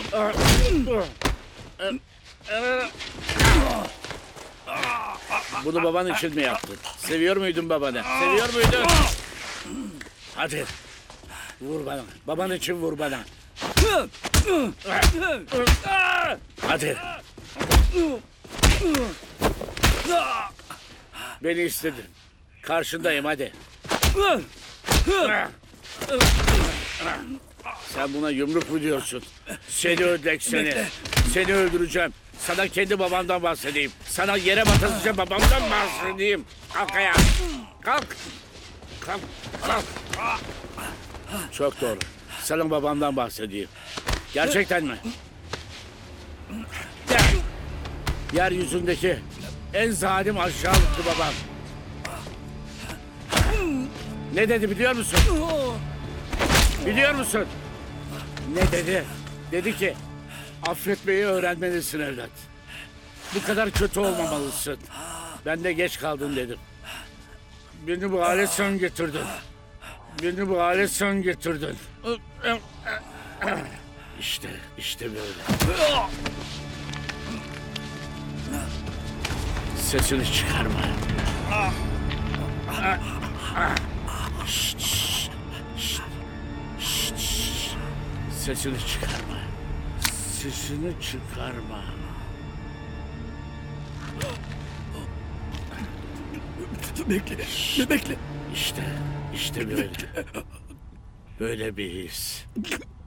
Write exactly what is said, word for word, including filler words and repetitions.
Bunu baban için mi yaptın? Seviyor muydun babanı? Seviyor muydun? Hadi. Vur bana. Baban için vur bana. Hadi. Beni istedin. Karşındayım hadi. Sen buna yumruk mu diyorsun? Seni ödlek seni. Seni öldüreceğim. Sana kendi babamdan bahsedeyim. Sana yere batıracağım babamdan bahsedeyim. Kalk ayağa. Kalk. Kalk. Kalk. Çok doğru. Sana babamdan bahsedeyim. Gerçekten mi? Yeryüzündeki en zalim aşağılıklı babam. Ne dedi biliyor musun? Biliyor musun? Ne dedi? Dedi ki affetmeyi öğrenmelisin evlat. Bu kadar kötü olmamalısın. Ben de geç kaldım dedim. Beni bu hale sen getirdin. Beni bu hale sen getirdin. İşte, işte böyle. Sesini çıkarma. Şşt, şşt, şşt, şşt, şşt. Sesini çıkarma. Sesini çıkarma. Bekle, bekle. İşte, işte böyle. Böyle bir his.